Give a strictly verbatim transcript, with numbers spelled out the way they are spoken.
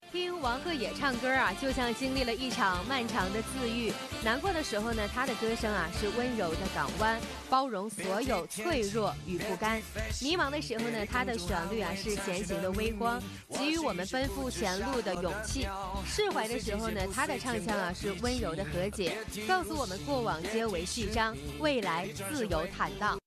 听王鹤野唱歌啊，就像经历了一场漫长的自愈。难过的时候呢，他的歌声啊是温柔的港湾，包容所有脆弱与不甘。迷茫的时候呢，他的旋律啊是前行的微光，给予我们奔赴前路的勇气。释怀的时候呢，他的唱腔啊是温柔的和解，告诉我们过往皆为序章，未来自有坦荡。